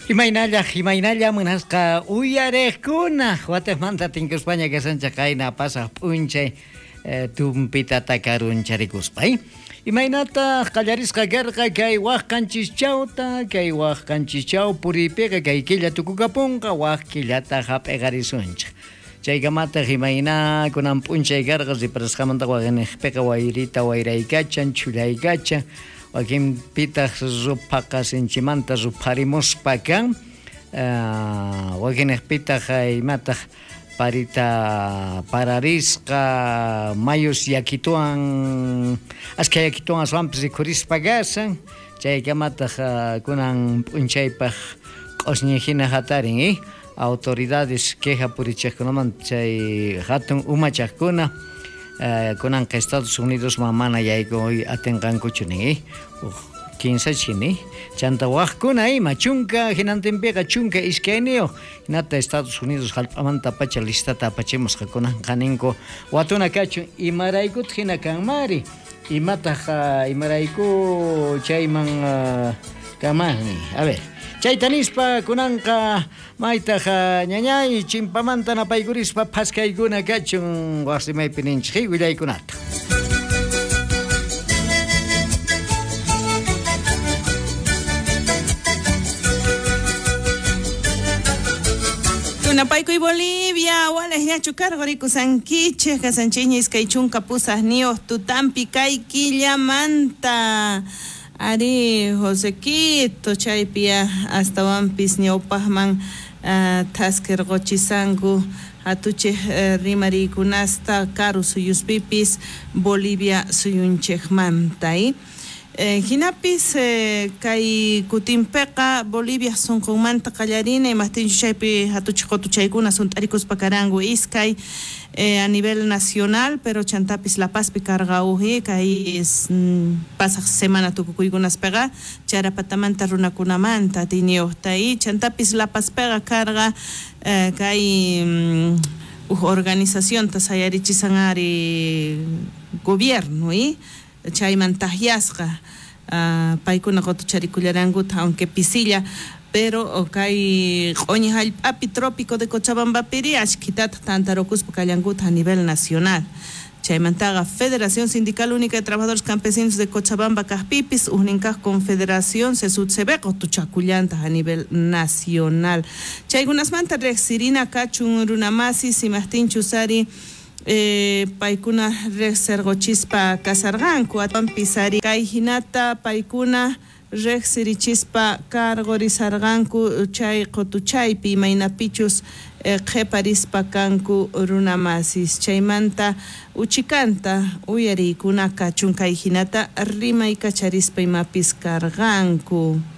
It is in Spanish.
Imaynalla munasqa uyarejkuna Guatemala España que sancha kaina pasaq p'unchay tumpita takaruncharikuspa imaynata qallarisqa karqa kay waq kanchischawta puripiqa kay killa tukukapunqa waq killata hap'iqarisunchaq chaykamata imayna kunan p'unchay karqa riparasqamanta waqaniqpiqa wayrita wayraykachan chulaykachan wakin pitaq rupaqa sinchimanta ruparimuspa kan wakinpiqa imataq parita pararisqa mayus yakituan askha yakituan aswanpis rikurispa kasan chaykamataq kunan p'unchaypaq q'usñihina hatarin autoridades queja purichiqkunamanta chay hatun umachaqkuna kunan Estados Unidos mamana yayku atenqankuchuni 15 chini chanta waqkuna machunka hinantinpiqa chunka iskayniyo hinata Estados Unidos hallp'amanta pacha listata apachimusqa kunan qaninku watuna kachun imaraykut hina kanmari imataq imarayku chayman kamani a ver chaytanispa kunanqa maytaq ñañay chimpamanta napaykurispa phaskaykuna kachun wasimaypi ninchik willaykunata Tunapaykuy Bolivia wala ñachu karqurikusankichej kasanchikña iskay chunka pusaq niyuq tutampi kay killamanta Ari Josequito chaypia astawanpis ñawpaqman taskirquchisanku hatuchej rimariykunasta karu suyuspipis Bolivia suyunchejmanta hinapis kay kutinpiqa Bolivia sunqunmanta qallarina imastinchu chaypi hatuchej qotuchaykuna sunt'arikuspa karanku iskay a nivel nacional, pero chantapis La Paz picargauji, kay pasaq semana tukukuykunas pega, charapatamanta runakunamanta tiniuhtai, chantapis La Paz pega carga kay organización tasayarichisangari gobierno chaymantahyasqa paykuna qotucharikullarankuta aunque pisilla pero kay q'uñi hallp'api trópico de Cochabambapiri ashkitata tantarukuspa kallankuta a nivel nacional chaymantaqa Federación Sindical Única de Trabajadores Campesinos de Cochabamba kajpipis uhninkaq Confederación CESUTCB qotuchakullanta a nivel nacional chaykunasmanta reqsirina kachun runamasis imastinchu sari paykuna reqsirquchispa kasarqanku atwanpisari kay hinata paykuna reqsirichispa karqorisarqanku chay qotuchaypi maynapichus qhiparispa kanku runamasis chaymanta uchikanta uyariykuna kachun kay hinata rimaykacharispa imapis karqanku